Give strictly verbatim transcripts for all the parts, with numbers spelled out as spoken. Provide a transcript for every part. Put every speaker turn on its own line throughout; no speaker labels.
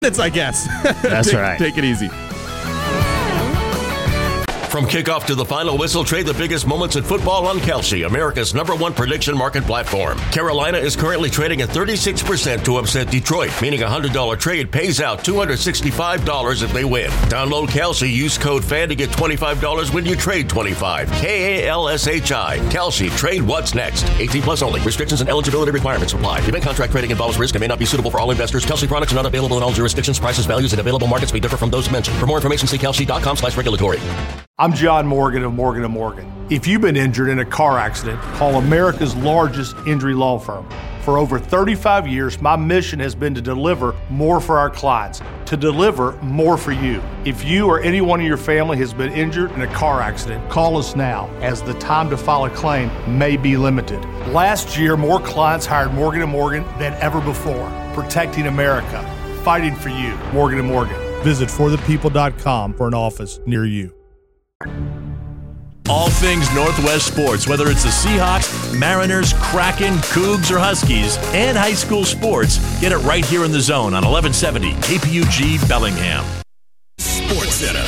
It's, I guess.
That's
take,
right.
Take it easy.
From kickoff to the final whistle, trade the biggest moments in football on Kalshi, America's number one prediction market platform. Carolina is currently trading at thirty-six percent to upset Detroit, meaning a one hundred dollars trade pays out two hundred sixty-five dollars if they win. Download Kalshi, use code FAN to get twenty-five dollars when you trade twenty-five dollars. K A L S H I. Kalshi. Trade what's next. eighteen plus only. Restrictions and eligibility requirements apply. Event contract trading involves risk and may not be suitable for all investors. Kalshi products are not available in all jurisdictions. Prices, values, and available markets may differ from those mentioned. For more information, see kalshi.com slash regulatory.
I'm John Morgan of Morgan and Morgan. If you've been injured in a car accident, call America's largest injury law firm. For over thirty-five years, my mission has been to deliver more for our clients, to deliver more for you. If you or anyone in your family has been injured in a car accident, call us now, as the time to file a claim may be limited. Last year, more clients hired Morgan and Morgan than ever before, protecting America, fighting for you. Morgan and Morgan. Visit for the people dot com for an office near you.
All things Northwest sports, whether it's the Seahawks, Mariners, Kraken, Cougs, or Huskies, and high school sports, get it right here in the Zone on eleven seventy K P U G Bellingham.
Sports Center.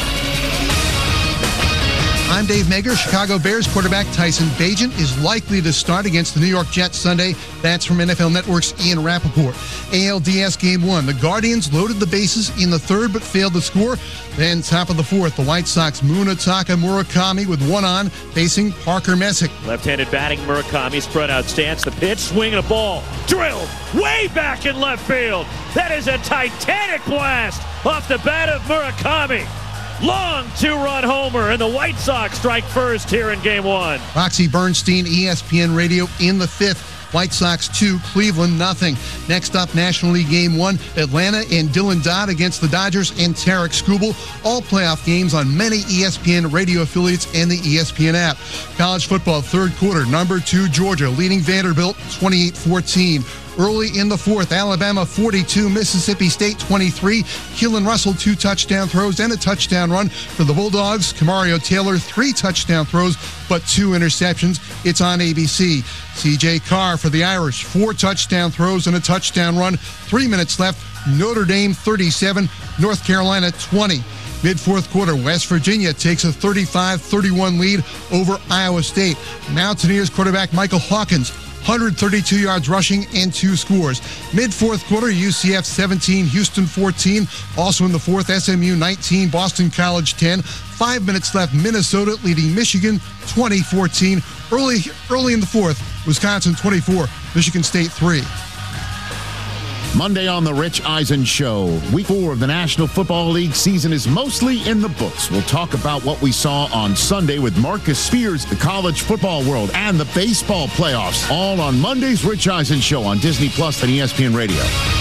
I'm Dave Mager. Chicago Bears quarterback Tyson Bagent is likely to start against the New York Jets Sunday. That's from N F L Network's Ian Rappaport. A L D S Game one. The Guardians loaded the bases in the third but failed to score. Then top of the fourth, the White Sox Munetaka Murakami with one on facing Parker Messick.
Left-handed batting Murakami, spread out stance. The pitch, swinging a ball. Drilled way back in left field. That is a titanic blast off the bat of Murakami. Long two-run homer, and the White Sox strike first here in Game one.
Roxy Bernstein, E S P N Radio in the fifth. White Sox two, Cleveland nothing. Next up, National League Game one, Atlanta and Dylan Dodd against the Dodgers and Tarek Skubal. All playoff games on many E S P N radio affiliates and the E S P N app. College football third quarter, number two, Georgia leading Vanderbilt twenty-eight fourteen. Early in the fourth, Alabama forty-two, Mississippi State twenty-three. Keelan Russell, two touchdown throws and a touchdown run for the Bulldogs. Kamario Taylor, three touchdown throws, but two interceptions. It's on A B C. C J Carr for the Irish, four touchdown throws and a touchdown run. Three minutes left. Notre Dame thirty-seven, North Carolina twenty. Mid-fourth quarter, West Virginia takes a thirty-five thirty-one lead over Iowa State. Mountaineers quarterback Michael Hawkins, one hundred thirty-two yards rushing and two scores. Mid-fourth quarter, U C F seventeen, Houston fourteen. Also in the fourth, S M U nineteen, Boston College ten. Five minutes left, Minnesota leading Michigan twenty fourteen. Early, early in the fourth, Wisconsin twenty-four, Michigan State three.
Monday on the Rich Eisen Show. Week four of the National Football League season is mostly in the books. We'll talk about what we saw on Sunday with Marcus Spears, the college football world, and the baseball playoffs. All on Monday's Rich Eisen Show on Disney Plus and E S P N Radio.